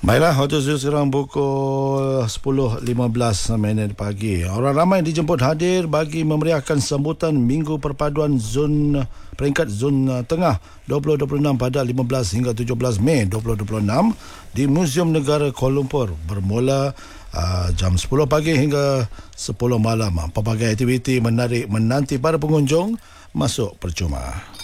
Baiklah, waktu sekarang pukul 10.15 pagi. Orang ramai dijemput hadir bagi memeriahkan sambutan Minggu Perpaduan peringkat Zon Tengah 2026 pada 15 hingga 17 Mei 2026 di Muzium Negara Kuala Lumpur, bermula jam 10 pagi hingga 10 malam. Pelbagai aktiviti menarik menanti para pengunjung masuk percuma.